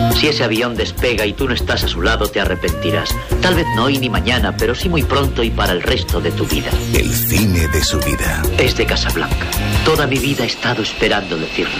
Si ese avión despega y tú no estás a su lado, te arrepentirás. Tal vez no hoy ni mañana, pero sí muy pronto y para el resto de tu vida. El cine de su vida. Es de Casablanca. Toda mi vida he estado esperando decirlo.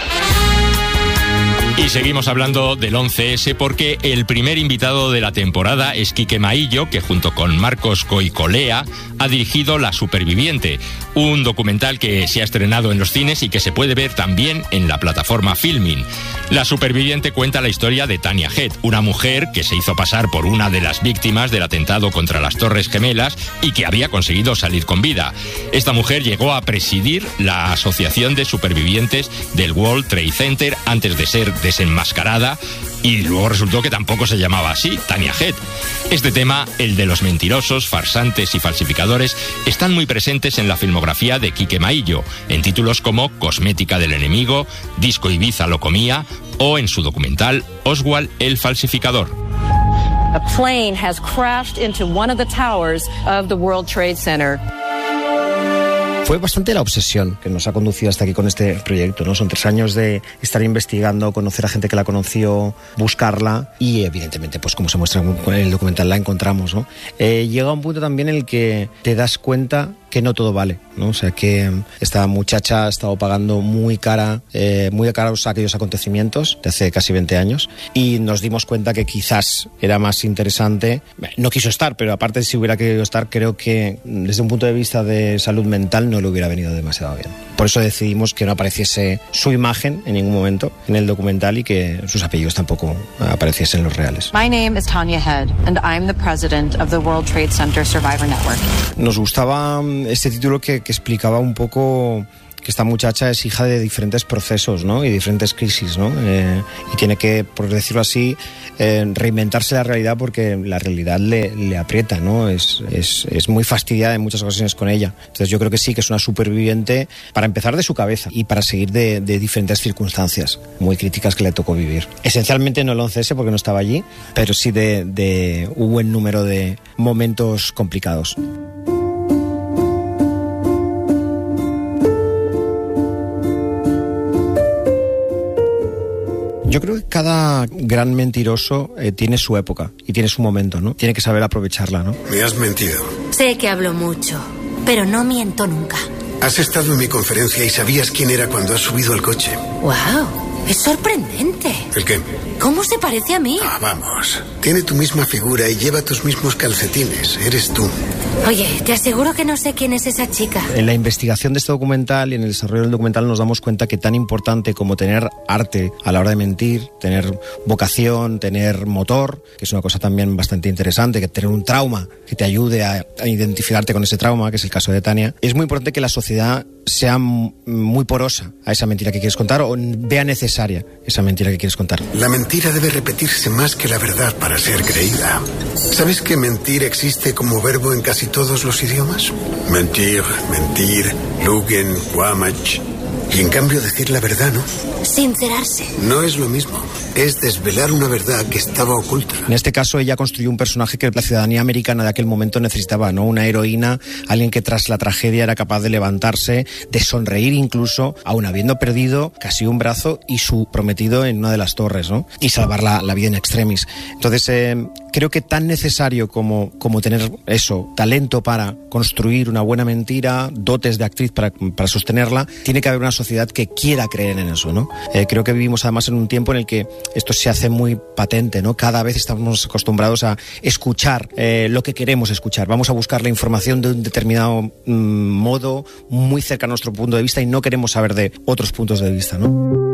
Y seguimos hablando del 11S porque el primer invitado de la temporada es Quique Maillo, que junto con Marcos Coicolea ha dirigido La Superviviente, un documental que se ha estrenado en los cines y que se puede ver también en la plataforma Filmin. La Superviviente cuenta la historia de Tania Head, una mujer que se hizo pasar por una de las víctimas del atentado contra las Torres Gemelas y que había conseguido salir con vida. Esta mujer llegó a presidir la Asociación de Supervivientes del World Trade Center antes de ser desenmascarada, y luego resultó que tampoco se llamaba así, Tania Head. Este tema, el de los mentirosos, farsantes y falsificadores, están muy presentes en la filmografía de Quique Maillo, en títulos como Cosmética del enemigo, Disco Ibiza lo comía, o en su documental Oswald el falsificador. A plane has crashed into one of the towers of the World Trade Center. Fue bastante la obsesión que nos ha conducido hasta aquí con este proyecto, ¿no? Son 3 años de estar investigando, conocer a gente que la conoció, buscarla y evidentemente, pues como se muestra en el documental, la encontramos, ¿no? Llega un punto también en el que te das cuenta que no todo vale, ¿no? O sea, que esta muchacha ha estado pagando muy caros aquellos acontecimientos de hace casi 20 años y nos dimos cuenta que quizás era más interesante. No quiso estar, pero aparte si hubiera querido estar, creo que desde un punto de vista de salud mental no le hubiera venido demasiado bien. Por eso decidimos que no apareciese su imagen en ningún momento en el documental y que sus apellidos tampoco apareciesen en los reales. My name is Tania Head and I'm the president of the World Trade Center Survivor Network. Nos gustaba este título que explicaba un poco que esta muchacha es hija de diferentes procesos, ¿no? Y diferentes crisis, ¿no? Y tiene que, por decirlo así, reinventarse la realidad porque la realidad le aprieta, ¿no? Es muy fastidiada en muchas ocasiones con ella. Entonces yo creo que sí, que es una superviviente para empezar de su cabeza y para seguir de diferentes circunstancias muy críticas que le tocó vivir. Esencialmente no el 11S porque no estaba allí, pero sí de un buen número de momentos complicados. Yo creo que cada gran mentiroso tiene su época y tiene su momento, ¿no? Tiene que saber aprovecharla, ¿no? Me has mentido. Sé que hablo mucho, pero no miento nunca. Has estado en mi conferencia y sabías quién era cuando has subido al coche. ¡Wow! Es sorprendente. ¿El qué? ¿Cómo se parece a mí? Ah, vamos. Tiene tu misma figura y lleva tus mismos calcetines. Eres tú. Oye, te aseguro que no sé quién es esa chica. En la investigación de este documental y en el desarrollo del documental nos damos cuenta que tan importante como tener arte a la hora de mentir, tener vocación, tener motor, que es una cosa también bastante interesante, que tener un trauma que te ayude a identificarte con ese trauma, que es el caso de Tania, es muy importante que la sociedad sea muy porosa a esa mentira que quieres contar o vea necesaria esa mentira que quieres contar. La mentira debe repetirse más que la verdad para ser creída. ¿Sabes que mentir existe como verbo en casi todos los idiomas? Mentir, lügen, Quamach. Y en cambio decir la verdad, ¿no? Sincerarse. No es lo mismo. Es desvelar una verdad que estaba oculta. En este caso ella construyó un personaje que la ciudadanía americana de aquel momento necesitaba, ¿no? Una heroína, alguien que tras la tragedia era capaz de levantarse, de sonreír incluso, aun habiendo perdido casi un brazo y su prometido en una de las torres, ¿no? Y salvar la vida en extremis. Entonces creo que tan necesario como tener eso, talento para construir una buena mentira, dotes de actriz para sostenerla, tiene que haber una sociedad que quiera creer en eso, ¿no? Creo que vivimos además en un tiempo en el que esto se hace muy patente, ¿no? Cada vez estamos acostumbrados a escuchar lo que queremos escuchar. Vamos a buscar la información de un determinado modo, muy cerca a nuestro punto de vista, y no queremos saber de otros puntos de vista, ¿no?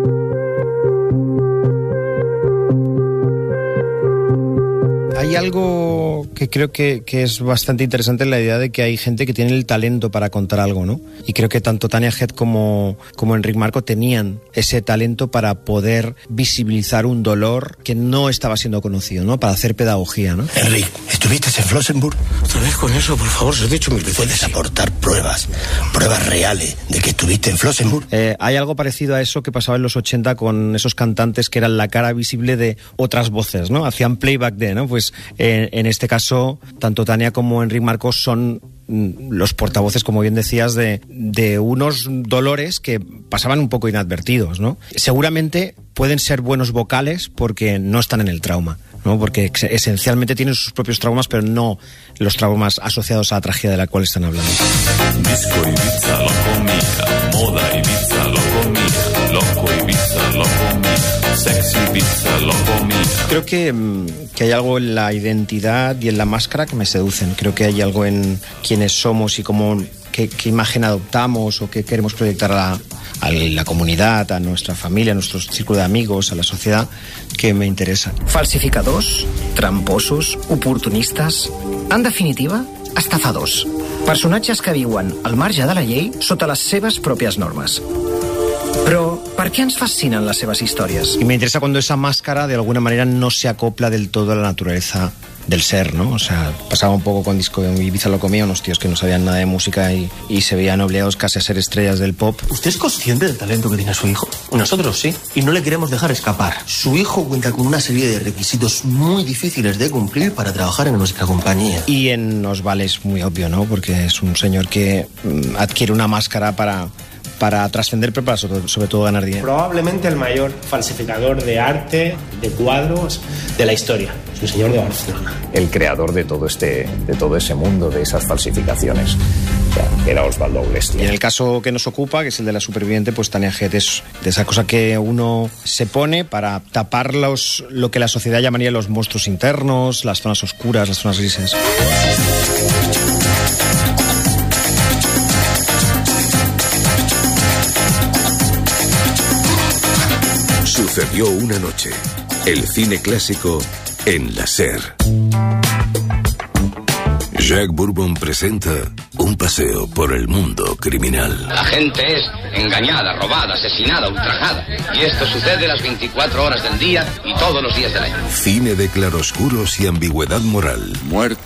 Hay algo que creo que es bastante interesante en la idea de que hay gente que tiene el talento para contar algo, ¿no? Y creo que tanto Tania Head como Enric Marco tenían ese talento para poder visibilizar un dolor que no estaba siendo conocido, ¿no? Para hacer pedagogía, ¿no? Enric, ¿estuviste en Flossenburg? Otra vez con eso, por favor, se lo he dicho mil veces. ¿Puedes aportar pruebas reales de que estuviste en Flossenburg? Hay algo parecido a eso que pasaba en los 80 con esos cantantes que eran la cara visible de otras voces, ¿no? Hacían playback de, ¿no? Pues en este caso, tanto Tania como Enric Marcós son los portavoces, como bien decías, de unos dolores que pasaban un poco inadvertidos, ¿no? Seguramente pueden ser buenos vocales porque no están en el trauma, ¿no? Porque esencialmente tienen sus propios traumas, pero no los traumas asociados a la tragedia de la cual están hablando. Disco Ibiza lo comía, moda Ibiza lo comía, loco Ibiza lo comía, sexy Ibiza lo comía. Creo que hay algo en la identidad y en la máscara que me seducen. Creo que hay algo en quiénes somos y cómo, qué imagen adoptamos o qué queremos proyectar a la comunidad, a nuestra familia, a nuestro círculo de amigos, a la sociedad, que me interesa. Falsificadors, tramposos, oportunistes, en definitiva, estafadors. Personatges que viuen al marge de la llei sota les seves pròpies normes. Però per què ens fascinen les seves històries? Y me interesa cuando esa máscara de alguna manera no se acopla del todo a la naturaleza del ser, ¿no? O sea, pasaba un poco con Disco Ibiza lo comía, unos tíos que no sabían nada de música y se veían obligados casi a ser estrellas del pop. ¿Usted es consciente del talento que tiene su hijo? Nosotros sí, y no le queremos dejar escapar. Su hijo cuenta con una serie de requisitos muy difíciles de cumplir para trabajar en nuestra compañía. Y en Osval es muy obvio, ¿no? Porque es un señor que adquiere una máscara para trascender, pero para sobre todo ganar dinero. Probablemente el mayor falsificador de arte, de cuadros, de la historia. Es un señor de Barcelona. El creador de todo ese mundo, de esas falsificaciones, era Osvaldo Aulestia. Y en el caso que nos ocupa, que es el de la superviviente, pues Tania Jet es de esa cosa que uno se pone para tapar lo que la sociedad llamaría los monstruos internos, las zonas oscuras, las zonas grises. Sucedió una noche. El cine clásico en la SER. Jacques Bourbon presenta un paseo por el mundo criminal. La gente es engañada, robada, asesinada, ultrajada. Y esto sucede las 24 horas del día y todos los días del año. Cine de claroscuros y ambigüedad moral. Muerte